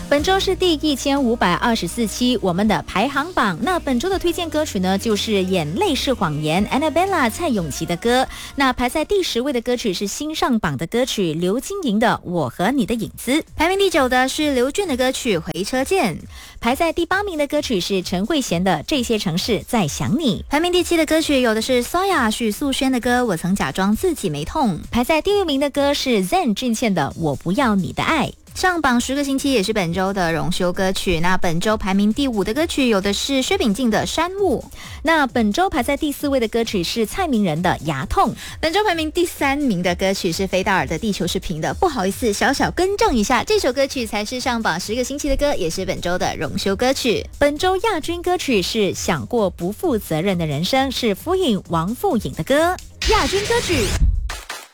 本周是第1524期我们的排行榜。那本周的推荐歌曲呢，就是《眼泪是谎言》Annabella 蔡永琪的歌。那排在第10位的歌曲是新上榜的歌曲刘金莹的《我和你的影子》。排名第9的是刘俊的歌曲《回车见》。排在第8名的歌曲是陈慧娴的《这些城市在想你》。排名第7的歌曲有的是萧亚许素轩的歌《我曾假装自己没痛》。排在第6名的歌是 Zen 俊宪的《我不要你的爱》。上榜10个星期也是本周的荣休歌曲。那本周排名第5的歌曲有的是薛秉静的《山雾》。那本周排在第4位的歌曲是蔡明仁的《牙痛》。本周排名第3名的歌曲是菲达尔的《地球是平的》。不好意思，小小更正一下，这首歌曲才是上榜10个星期的歌，也是本周的荣休歌曲。本周亚军歌曲是《想过不负责任的人生》，是呼应王富颖的歌。亚军歌曲